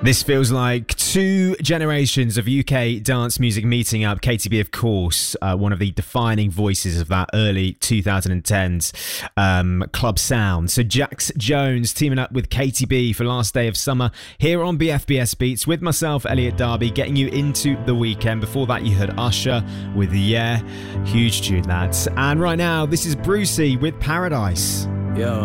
This feels like two generations of UK dance music meeting up. KTB, of course, one of the defining voices of that early 2010s club sound. So Jax Jones teaming up with KTB for Last Day of Summer here on BFBS Beats with myself, Elliot Darby, getting you into the weekend. Before that, you heard Usher with Yeah. Huge tune, lads. And right now, this is Brucey with Paradise. Yo.